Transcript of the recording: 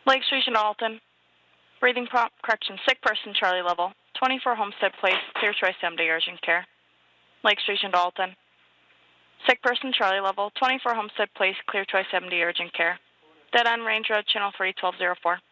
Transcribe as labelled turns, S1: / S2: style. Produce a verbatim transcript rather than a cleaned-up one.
S1: Lakes Region Alton. Breathing prompt, correction, sick person, Charlie level. twenty-four Homestead Place, clear choice M D, urgent care. Lakes Region Alton. Sick person, Charlie level. twenty-four Homestead Place, clear choice M D, urgent care. Dead end Range Road, channel three, twelve oh four.